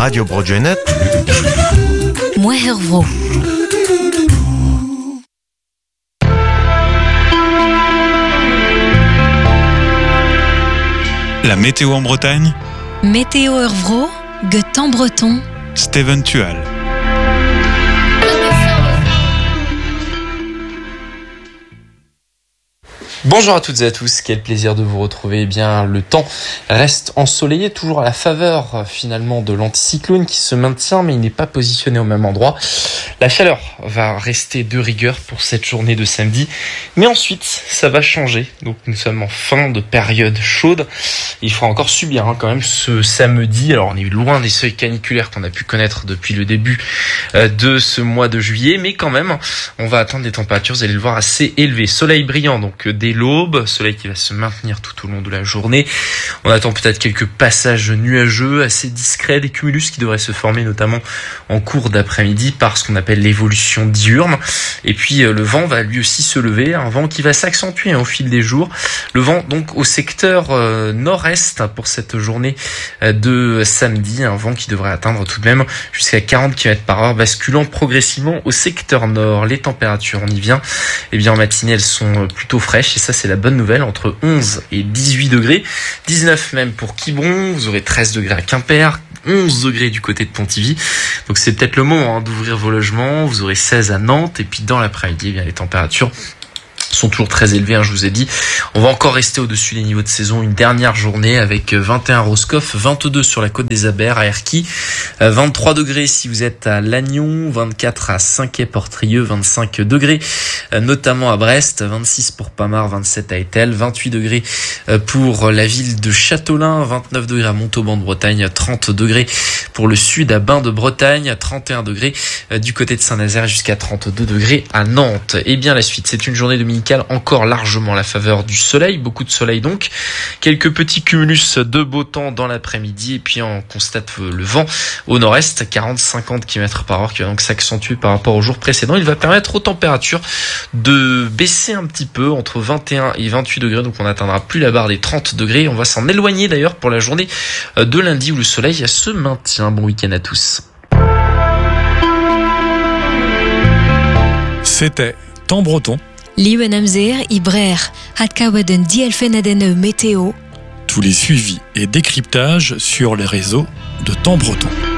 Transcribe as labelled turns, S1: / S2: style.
S1: Radio Brogenet.
S2: Moi Hervro.
S3: La météo en Bretagne.
S2: Météo Hervro, Guetan Breton.
S3: Steven Tual.
S4: Bonjour à toutes et à tous, quel plaisir de vous retrouver. Eh bien, le temps reste ensoleillé, toujours à la faveur finalement de l'anticyclone qui se maintient, mais il n'est pas positionné au même endroit. La chaleur va rester de rigueur pour cette journée de samedi, mais ensuite ça va changer. Donc nous sommes en fin de période chaude. Il faudra encore subir quand même ce samedi. Alors on est loin des seuils caniculaires qu'on a pu connaître depuis le début de ce mois de juillet, mais quand même on va atteindre des températures, vous allez le voir, assez élevées. Soleil brillant donc dès l'aube, soleil qui va se maintenir tout au long de la journée. On attend peut-être quelques passages nuageux assez discrets, des cumulus qui devraient se former notamment en cours d'après-midi par ce qu'on appelle l'évolution diurne. Et puis le vent va lui aussi se lever, un vent qui va s'accentuer au fil des jours. Le vent donc au secteur nord-est pour cette journée de samedi, un vent qui devrait atteindre tout de même jusqu'à 40 km/h, basculant progressivement au secteur nord. Les températures, on y vient, eh bien en matinée elles sont plutôt fraîches, et ça c'est la bonne nouvelle, entre 11 et 18 degrés, 19 même pour Quiberon, vous aurez 13 degrés à Quimper, 11 degrés du côté de Pontivy. Donc c'est peut-être le moment d'ouvrir vos logements. Vous aurez 16 à Nantes, et puis dans l'après-midi, eh bien les températures sont toujours très élevées, je vous ai dit. On va encore rester au-dessus des niveaux de saison une dernière journée avec 21 à Roscoff, 22 sur la côte des Abers à Erquy, 23 degrés si vous êtes à Lannion, 24 à Saint-Quay-Portrieux, 25 degrés notamment à Brest, 26 pour Pamar, 27 à Etel, 28 degrés pour la ville de Châteaulin, 29 degrés à Montauban de Bretagne, 30 degrés pour le sud à Bain de Bretagne, 31 degrés du côté de Saint-Nazaire jusqu'à 32 degrés à Nantes. Et bien la suite, c'est une journée dominicale encore largement à la faveur du soleil, beaucoup de soleil donc, quelques petits cumulus de beau temps dans l'après-midi, et puis on constate le vent au nord-est, 40-50 km/h qui va donc s'accentuer par rapport au jour précédent. Il va permettre aux températures de baisser un petit peu entre 21 et 28 degrés, donc on n'atteindra plus la barre des 30 degrés. On va s'en éloigner d'ailleurs pour la journée de lundi où le soleil se maintient. Bon week-end à tous.
S3: C'était Temps Breton.
S2: Liewen amzer ibrer, hat kawaden dielfenadene météo.
S3: Tous les suivis et décryptages sur les réseaux de Temps Breton.